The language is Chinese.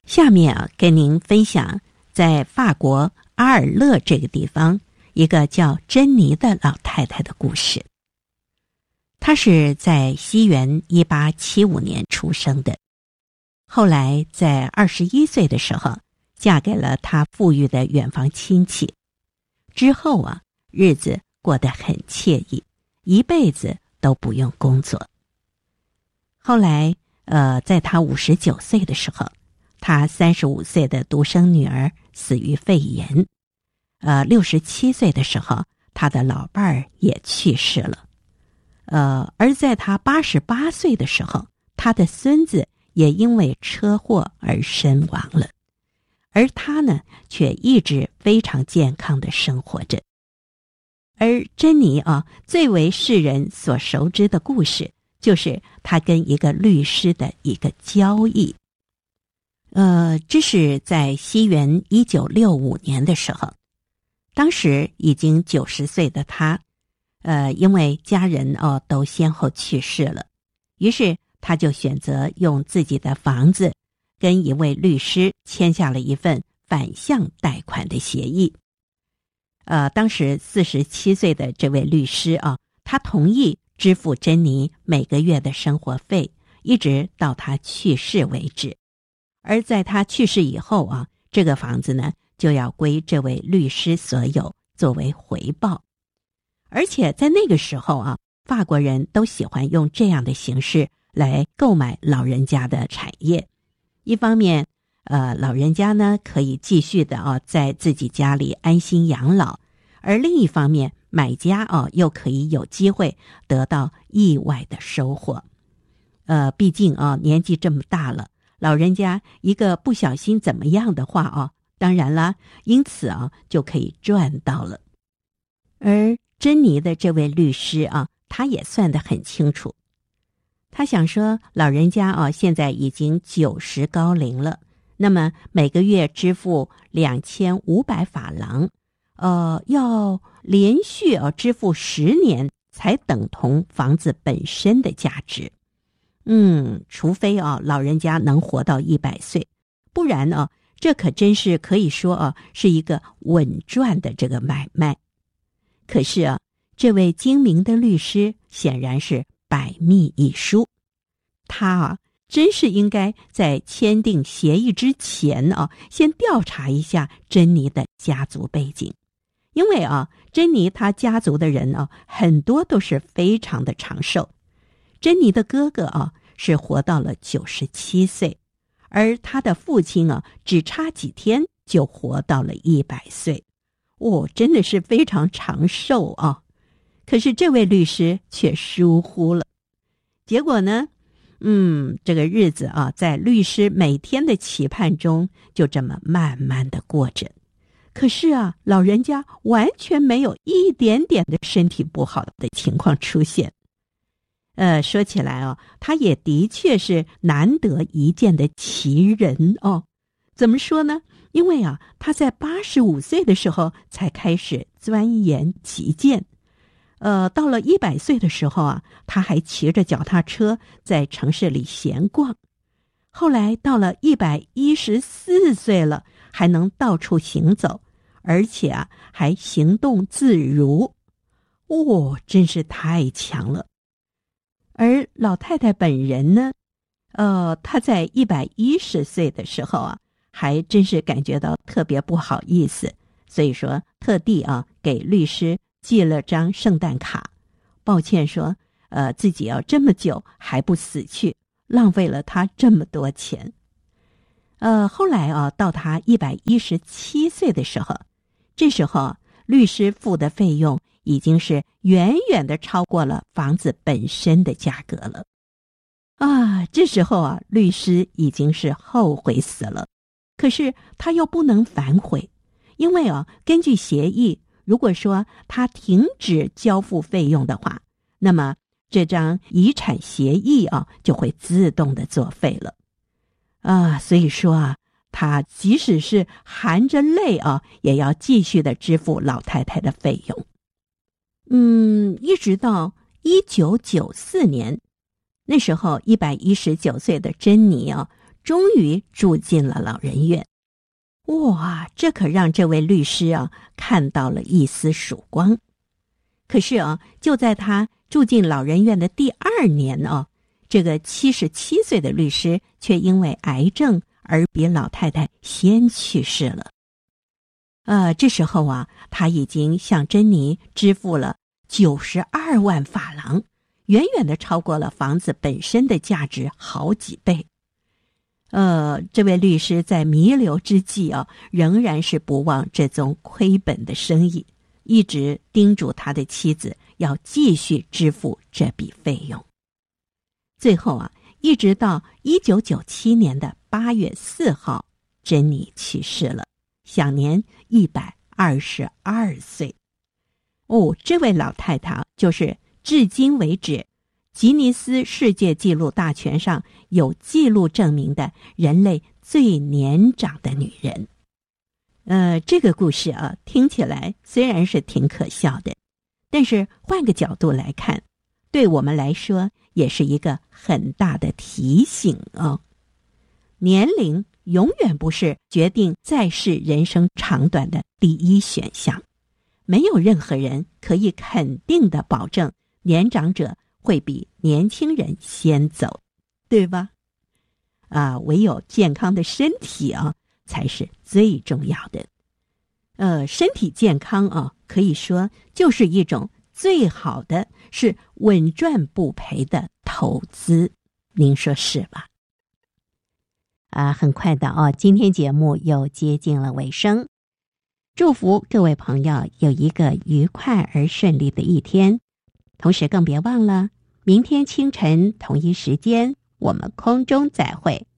下面跟您分享在法国阿尔勒这个地方一个叫珍妮的老太太的故事。她是在西元1875年出生的，后来在21岁的时候嫁给了她富裕的远房亲戚，之后日子过得很惬意，一辈子都不用工作。后来在她59岁的时候，她35岁的独生女儿死于肺炎，67岁的时候，她的老伴儿也去世了。而在她88岁的时候，她的孙子也因为车祸而身亡了。而她呢，却一直非常健康的生活着。而珍妮最为世人所熟知的故事，就是她跟一个律师的一个交易。这是在西元1965年的时候，当时已经90岁的他，因为家人都先后去世了，于是他就选择用自己的房子跟一位律师签下了一份反向贷款的协议。当时47岁的这位律师他同意支付珍妮每个月的生活费，一直到他去世为止。而在他去世以后这个房子呢就要归这位律师所有，作为回报。而且在那个时候法国人都喜欢用这样的形式来购买老人家的产业。一方面老人家呢可以继续的在自己家里安心养老，而另一方面买家又可以有机会得到意外的收获。毕竟年纪这么大了，老人家一个不小心怎么样的话当然啦，因此就可以赚到了。而珍妮的这位律师他也算得很清楚。他想说，老人家现在已经90高龄了，那么每个月支付2500法郎，要连续支付10年才等同房子本身的价值。除非老人家能活到100岁，不然这可真是可以说是一个稳赚的这个买卖。可是这位精明的律师显然是百密一疏，他真是应该在签订协议之前先调查一下珍妮的家族背景。因为珍妮她家族的人很多都是非常的长寿。珍妮的哥哥是活到了97岁，而他的父亲只差几天就活到了100岁。真的是非常长寿可是这位律师却疏忽了。结果呢这个日子在律师每天的期盼中就这么慢慢的过着。可是老人家完全没有一点点的身体不好的情况出现。说起来他也的确是难得一见的奇人怎么说呢？因为他在85岁的时候才开始钻研击剑，到了100岁的时候他还骑着脚踏车在城市里闲逛。后来到了114岁了，还能到处行走，而且还行动自如。真是太强了。而老太太本人呢，她在110岁的时候还真是感觉到特别不好意思，所以说特地给律师寄了张圣诞卡，抱歉说自己要这么久还不死去，浪费了他这么多钱。后来到他117岁的时候，这时候律师付的费用已经是远远的超过了房子本身的价格了。这时候律师已经是后悔死了。可是他又不能反悔，因为根据协议，如果说他停止交付费用的话，那么这张遗产协议就会自动的作废了。所以说他即使是含着泪也要继续的支付老太太的费用。一直到1994年，那时候119岁的珍妮终于住进了老人院。哇，这可让这位律师看到了一丝曙光。可是就在他住进老人院的第2年这个77岁的律师却因为癌症而比老太太先去世了。这时候他已经向珍妮支付了92万法郎，远远的超过了房子本身的价值好几倍。这位律师在弥留之际仍然是不忘这宗亏本的生意，一直叮嘱他的妻子要继续支付这笔费用。最后一直到1997年的8月4号，珍妮去世了，享年122岁。这位老太太就是至今为止吉尼斯世界纪录大全上有记录证明的人类最年长的女人。这个故事听起来虽然是挺可笑的，但是换个角度来看，对我们来说也是一个很大的提醒年龄永远不是决定在世人生长短的第一选项，没有任何人可以肯定的保证年长者会比年轻人先走，对吧？唯有健康的身体才是最重要的。身体健康可以说就是一种最好的，是稳赚不赔的投资，您说是吧？很快的今天节目又接近了尾声，祝福各位朋友有一个愉快而顺利的一天，同时更别忘了明天清晨同一时间我们空中再会。